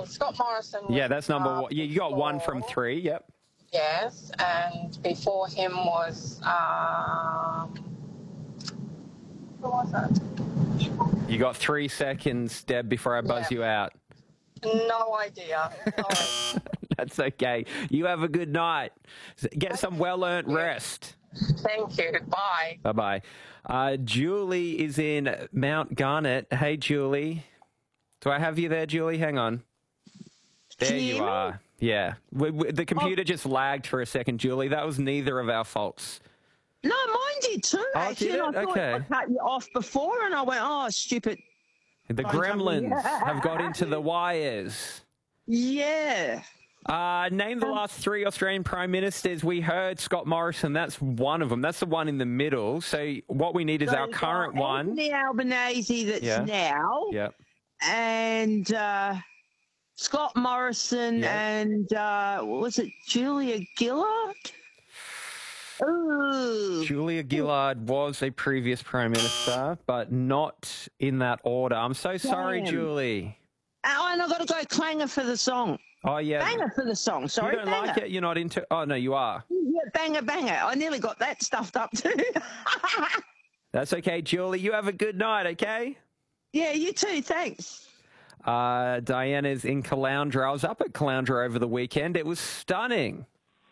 Well, Scott Morrison was, Yeah, that's number one. You got one from before. three, yep. Yes, and before him was, who was it? You got 3 seconds, Deb, before I buzz you out. No idea. Sorry. That's okay. You have a good night. Get some well-earned rest. Thank you. Bye. Bye-bye. Julie is in Mount Garnet. Hey, Julie. Do I have you there, Julie? Hang on. There you are. Yeah. The computer just lagged for a second, Julie. That was neither of our faults. No, mine did too, actually. Did it? And I thought Okay. I cut you off before, and I went, oh, stupid. The gremlins have got into the wires. Yeah. Name the last 3 Australian Prime Ministers. We heard Scott Morrison. That's one of them. That's the one in the middle. So what we need is our current one. Anthony Albanese that's now. Yep. And Scott Morrison and, what was it, Julia Gillard? Ooh. Julia Gillard was a previous Prime Minister, but not in that order. I'm so sorry, Julie. Oh, and I've got to go clanger for the song. Oh, yeah. Banger for the song, sorry. You don't like it? You're not into... Oh, no, you are. Yeah, banger, banger. I nearly got that stuffed up too. That's okay, Julie. You have a good night, okay? Yeah, you too. Thanks. Diana's in Caloundra. I was up at Caloundra over the weekend. It was stunning.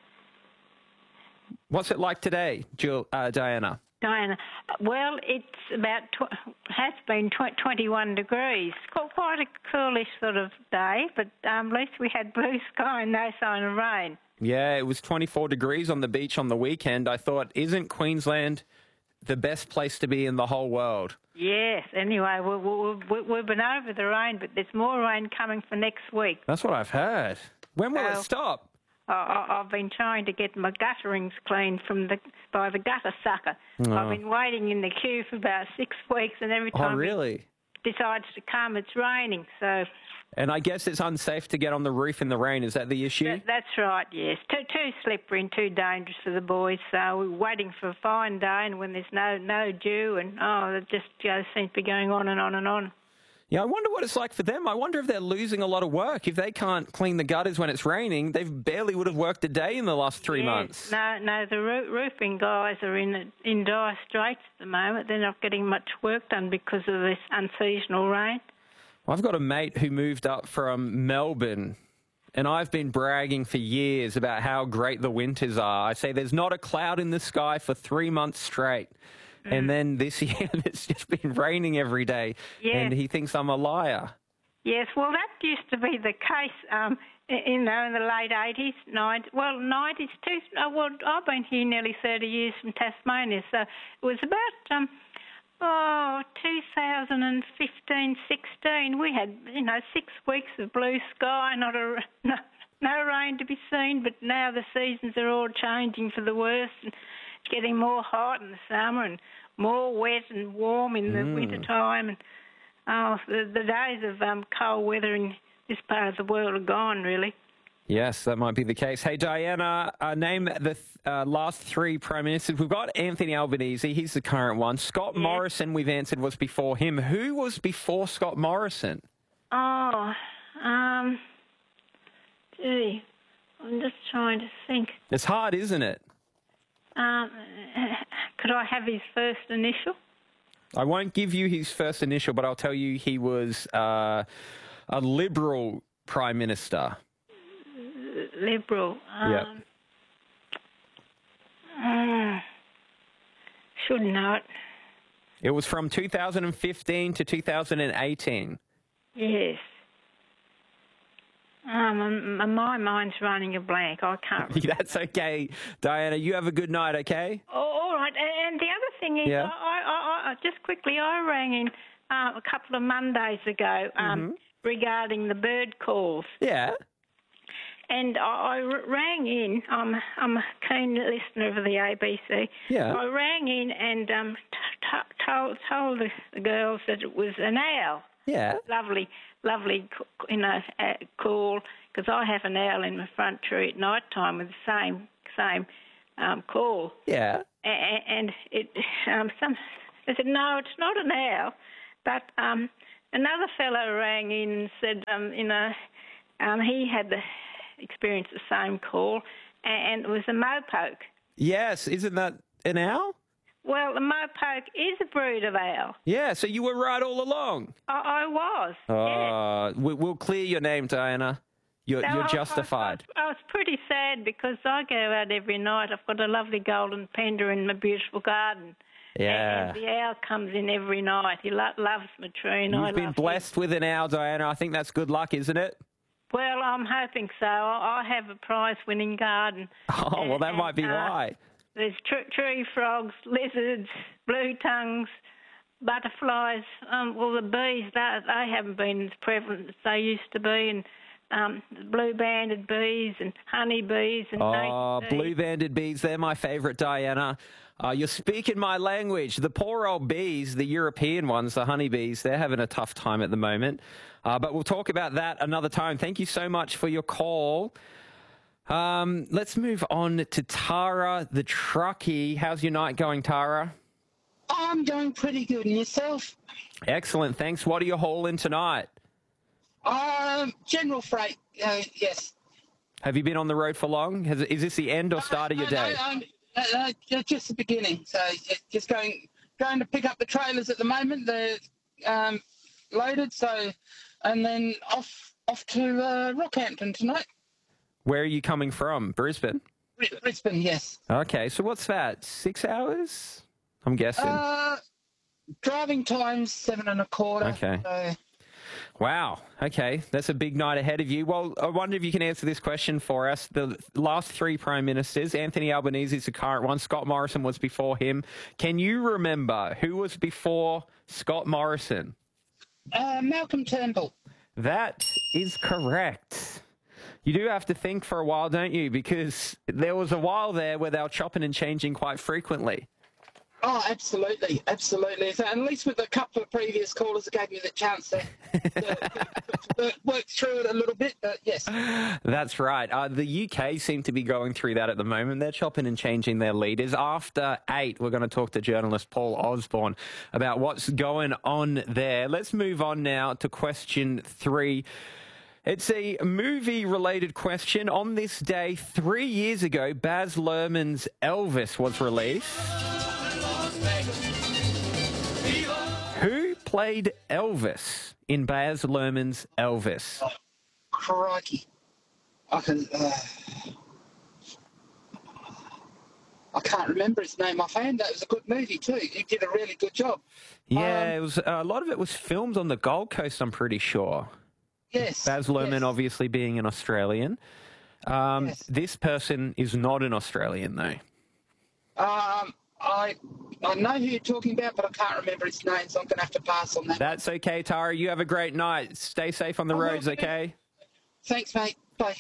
What's it like today, Diana? Diana, well, it's about has been 21 degrees. Quite a coolish sort of day, but at least we had blue sky and no sign of rain. Yeah, it was 24 degrees on the beach on the weekend. I thought, isn't Queensland the best place to be in the whole world? Yes. Anyway, we've been over the rain, but there's more rain coming for next week. That's what I've heard. When will it stop? I've been trying to get my gutterings cleaned by the gutter sucker. Oh. I've been waiting in the queue for about 6 weeks, and every time it decides to come, it's raining. So. And I guess it's unsafe to get on the roof in the rain. Is that the issue? That's right, yes. Too slippery and too dangerous for the boys. So we're waiting for a fine day, and when there's no dew, and it just seems to be going on and on and on. Yeah, I wonder what it's like for them. I wonder if they're losing a lot of work. If they can't clean the gutters when it's raining, they barely would have worked a day in the last 3 months. No, the roofing guys are in dire straits at the moment. They're not getting much work done because of this unseasonal rain. Well, I've got a mate who moved up from Melbourne, and I've been bragging for years about how great the winters are. I say there's not a cloud in the sky for 3 months straight. And then this year, it's just been raining every day, and he thinks I'm a liar. Yes, well, that used to be the case, in the late 80s, 90s too. Well, I've been here nearly 30 years from Tasmania, so it was about 2015, 16. We had 6 weeks of blue sky, no rain to be seen. But now the seasons are all changing for the worse, and it's getting more hot in the summer and more wet and warm in the winter time. And the days of cold weather in this part of the world are gone, really. Yes, that might be the case. Hey, Diana, name the last 3 Prime Ministers. We've got Anthony Albanese. He's the current one. Scott Morrison, we've answered, was before him. Who was before Scott Morrison? Gee, I'm just trying to think. It's hard, isn't it? Could I have his first initial? I won't give you his first initial, but I'll tell you he was a Liberal Prime Minister. Liberal. Yep. Should know it. It was from 2015 to 2018. Yes. My mind's running a blank. I can't. That's okay, Diana. You have a good night, okay? Oh, all right. And the other thing is, I just quickly, I rang in a couple of Mondays ago regarding the bird calls. Yeah. And I rang in. I'm a keen listener of the ABC. Yeah. I rang in and told the girls that it was an owl. Yeah. Lovely, call, because I have an owl in my front tree at night time with the same call. Yeah. And it they said, no, it's not an owl, but another fellow rang in and said, he had experienced the same call, and it was a mopoke. Yes, isn't that an owl? Well, the mopoke is a breed of owl. Yeah, so you were right all along. I was. Yeah. We'll clear your name, Diana. You're justified. I was pretty sad because I go out every night. I've got a lovely golden panda in my beautiful garden. Yeah. And the owl comes in every night. He loves my tree. You've been blessed with an owl, Diana. I think that's good luck, isn't it? Well, I'm hoping so. I have a prize-winning garden. Oh, well, that might be why. There's tree frogs, lizards, blue tongues, butterflies. Well, the bees, they haven't been as prevalent as they used to be, and blue-banded bees and honeybees and blue-banded bees, they're my favourite, Diana. You're speaking my language. The poor old bees, the European ones, the honeybees, they're having a tough time at the moment. But we'll talk about that another time. Thank you so much for your call. Let's move on to Tara, the truckie. How's your night going, Tara? I'm going pretty good. And yourself? Excellent, thanks. What are you hauling tonight? General freight, yes. Have you been on the road for long? Is this the end or start of your day? No, just the beginning. So just going to pick up the trailers at the moment. They're loaded. So, and then off to Rockhampton tonight. Where are you coming from? Brisbane? Brisbane, yes. Okay, so what's that? 6 hours? I'm guessing. Driving time's 7.25. Okay. So. Wow. Okay, that's a big night ahead of you. Well, I wonder if you can answer this question for us. The last three Prime Ministers, Anthony Albanese is the current one. Scott Morrison was before him. Can you remember who was before Scott Morrison? Malcolm Turnbull. That is correct. You do have to think for a while, don't you? Because there was a while there where they were chopping and changing quite frequently. Oh, absolutely, absolutely. So at least with a couple of previous callers, it gave me the chance to work through it a little bit, but yes. That's right. The UK seem to be going through that at the moment. They're chopping and changing their leaders. After 8, we're going to talk to journalist Paul Osborne about what's going on there. Let's move on now to question 3. It's a movie-related question. On this day, 3 years ago, Baz Luhrmann's Elvis was released. Who played Elvis in Baz Luhrmann's Elvis? Oh, crikey. I can't remember his name offhand. That was a good movie too. He did a really good job. Yeah, it was a lot of it was filmed on the Gold Coast, I'm pretty sure. Yes. Baz Luhrmann obviously being an Australian. Yes. This person is not an Australian, though. I know who you're talking about, but I can't remember his name, so I'm going to have to pass on that. That's okay, Tara. You have a great night. Stay safe on the roads, okay? Thanks, mate. Bye.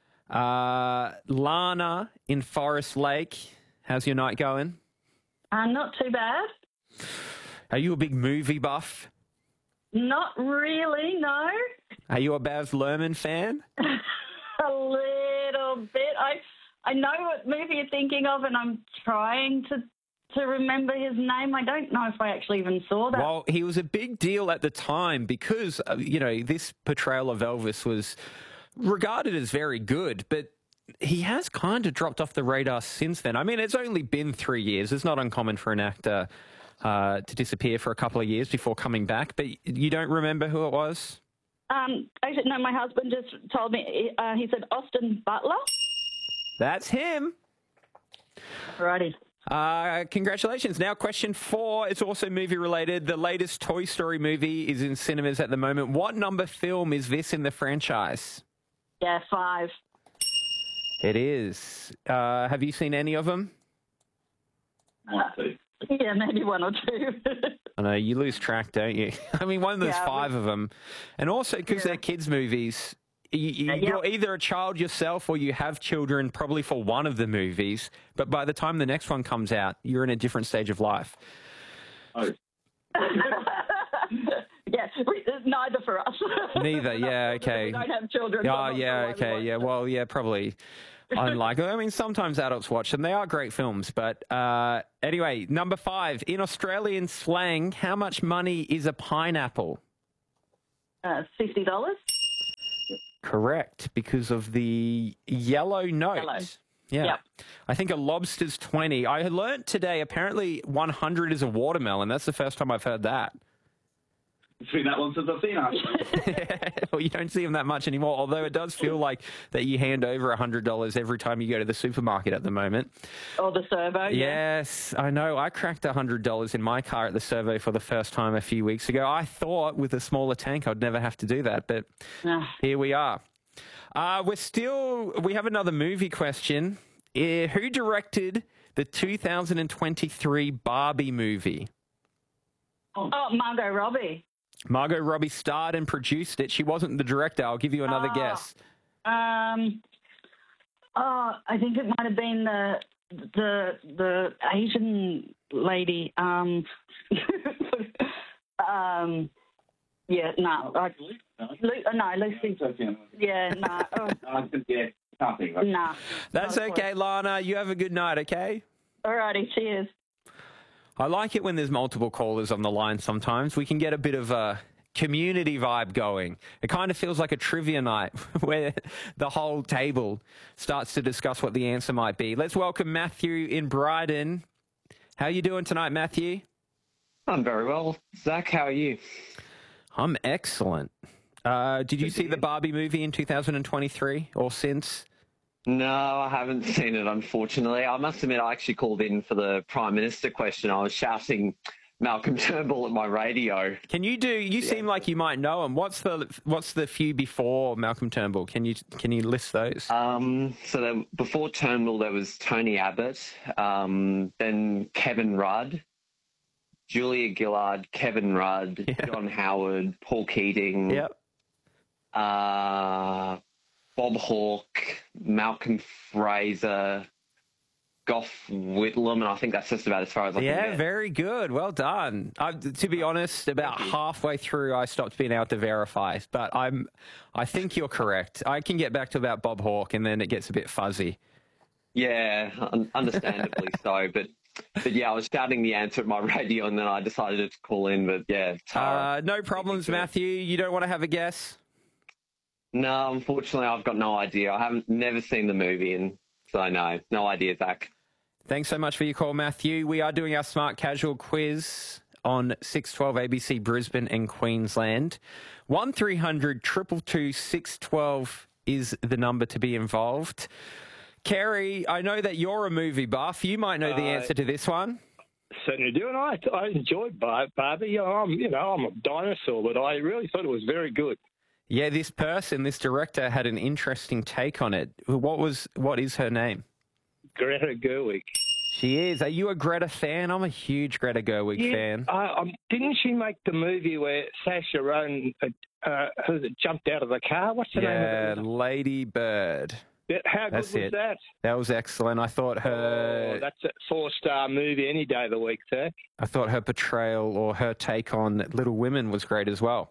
Lana in Forest Lake. How's your night going? Not too bad. Are you a big movie buff? Not really, no. Are you a Baz Luhrmann fan? A little bit. I know what movie you're thinking of, and I'm trying to remember his name. I don't know if I actually even saw that. Well, he was a big deal at the time because, this portrayal of Elvis was regarded as very good, but he has kind of dropped off the radar since then. I mean, it's only been 3 years. It's not uncommon for an actor to disappear for a couple of years before coming back, but you don't remember who it was? Actually, no, my husband just told me. He said Austin Butler. That's him. Righty. Congratulations. Now, question 4. It's also movie-related. The latest Toy Story movie is in cinemas at the moment. What number film is this in the franchise? Yeah, 5. It is. Have you seen any of them? Yeah, maybe 1 or 2. I know, you lose track, don't you? I mean, there's 5 of them. And also, because they're kids' movies, you're either a child yourself or you have children probably for one of the movies, but by the time the next one comes out, you're in a different stage of life. Oh. Yeah, neither for us. Neither, yeah, okay. We don't have children. Oh, yeah, okay, yeah, well, yeah, probably. Unlikely. I mean, sometimes adults watch them. They are great films. But anyway, number 5. In Australian slang, how much money is a pineapple? $50. Correct, because of the yellow note. Yellow. Yeah. Yep. I think a lobster's 20. I learnt today apparently 100 is a watermelon. That's the first time I've heard that. It's been that long since I've seen it. Well, you don't see them that much anymore, although it does feel like that you hand over $100 every time you go to the supermarket at the moment. Or the servo. Yeah. Yes, I know. I cracked $100 in my car at the servo for the first time a few weeks ago. I thought with a smaller tank I'd never have to do that, but here we are. We have another movie question. Who directed the 2023 Barbie movie? Oh, Margot Robbie. Margot Robbie starred and produced it. She wasn't the director. I'll give you another guess. I think it might have been the Asian lady. Yeah, no. Lucy. Yeah, no. Can't think. Nah. That's okay, Lana. You have a good night, okay? Alrighty, cheers. I like it when there's multiple callers on the line sometimes. We can get a bit of a community vibe going. It kind of feels like a trivia night where the whole table starts to discuss what the answer might be. Let's welcome Matthew in Brighton. How are you doing tonight, Matthew? I'm very well. Zach, how are you? I'm excellent. Did you see the Barbie movie in 2023 or since? No, I haven't seen it, unfortunately. I must admit, I actually called in for the Prime Minister question. I was shouting Malcolm Turnbull at my radio. Can you do? You seem like you might know him. What's the few before Malcolm Turnbull? Can you list those? Before Turnbull, there was Tony Abbott, then Kevin Rudd, Julia Gillard, Kevin Rudd, John Howard, Paul Keating. Yep. Bob Hawke, Malcolm Fraser, Gough Whitlam, and I think that's just about as far as I can get. Yeah, very good. Well done. To be honest, about halfway through, I stopped being able to verify, but I think you're correct. I can get back to about Bob Hawke, and then it gets a bit fuzzy. Yeah, understandably so, but yeah, I was shouting the answer at my radio, and then I decided to call in, but yeah. Tara, no problems, Matthew. You don't want to have a guess? No, unfortunately, I've got no idea. I haven't never seen the movie, and so no idea, Zach. Thanks so much for your call, Matthew. We are doing our Smart Casual quiz on 612 ABC Brisbane and Queensland. 1300 222 612 is the number to be involved. Kerry, I know that you're a movie buff. You might know the answer to this one. Certainly do, and I enjoyed Barbie. I'm a dinosaur, but I really thought it was very good. Yeah, this director, had an interesting take on it. What is her name? Greta Gerwig. She is. Are you a Greta fan? I'm a huge Greta Gerwig fan. Didn't she make the movie where Saoirse Ronan jumped out of the car? What's the name of it? Yeah, Lady Bird. How good was that? That was excellent. I thought her... that's a 4-star movie any day of the week, sir. I thought her portrayal or her take on Little Women was great as well.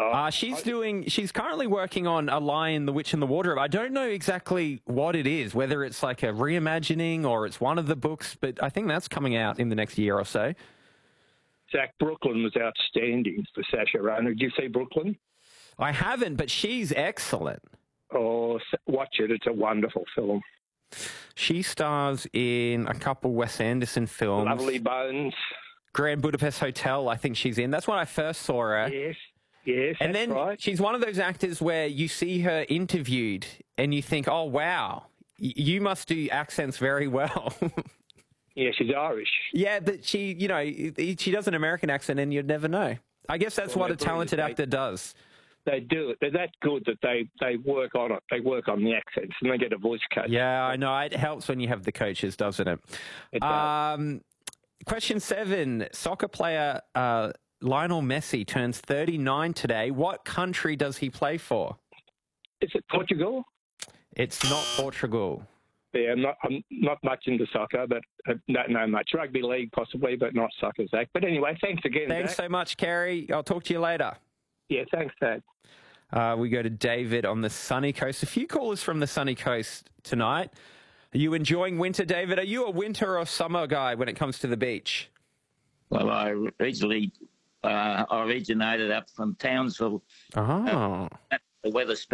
She's currently working on A Lion, the Witch and the Wardrobe. I don't know exactly what it is, whether it's like a reimagining or it's one of the books, but I think that's coming out in the next year or so. Zach, Brooklyn was outstanding for Saoirse Ronan. Did you see Brooklyn? I haven't, but she's excellent. Oh, watch it. It's a wonderful film. She stars in a couple Wes Anderson films. Lovely Bones. Grand Budapest Hotel, I think she's in. That's when I first saw her. Yes, and that's then right. She's one of those actors where you see her interviewed and you think, oh, wow, you must do accents very well. Yeah, she's Irish. Yeah, but she does an American accent and you'd never know. I guess that's what a talented actor does. They do it. They're that good that they work on it. They work on the accents and they get a voice coach. Yeah, I know. It helps when you have the coaches, doesn't it? It does. Question 7. Soccer player Lionel Messi turns 39 today. What country does he play for? Is it Portugal? It's not Portugal. Yeah, I'm not much into soccer, but I don't know much. Rugby league possibly, but not soccer, Zach. But anyway, thanks again, Thanks Zach. so much, Kerry. I'll talk to you later. Yeah, thanks, Zach. We go to David on the sunny coast. A few callers from the sunny coast tonight. Are you enjoying winter, David? Are you a winter or summer guy when it comes to the beach? Well, I originated up from Townsville. Oh. The weather's